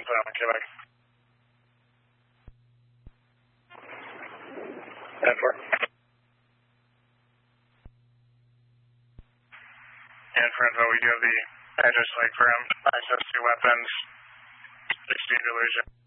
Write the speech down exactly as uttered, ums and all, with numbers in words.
seven, Quebec. ten four. And for info, we do have the address like firm, access to weapons, exceed illusion.